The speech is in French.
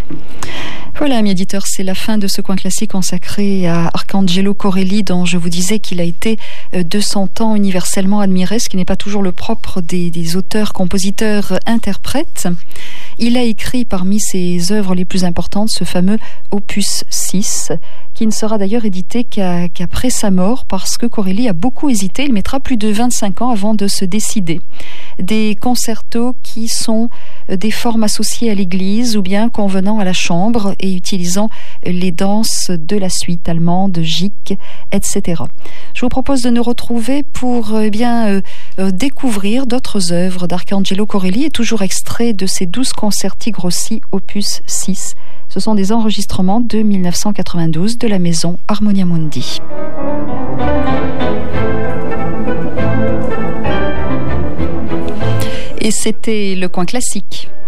Voilà, amis éditeurs, c'est la fin de ce coin classique consacré à Arcangelo Corelli, dont je vous disais qu'il a été 200 ans universellement admiré, ce qui n'est pas toujours le propre des auteurs, compositeurs, interprètes. Il a écrit parmi ses œuvres les plus importantes ce fameux Opus 6, qui ne sera d'ailleurs édité qu'après sa mort, parce que Corelli a beaucoup hésité. Il mettra plus de 25 ans avant de se décider. Des concertos qui sont des formes associées à l'église ou bien convenant à la chambre et utilisant les danses de la suite allemande, gigue, etc. Je vous propose de nous retrouver pour découvrir d'autres œuvres d'Arcangelo Corelli, et toujours extraits de ses 12 concerti grossi opus 6. Ce sont des enregistrements de 1992 de la maison Harmonia Mundi. Et c'était le coin classique.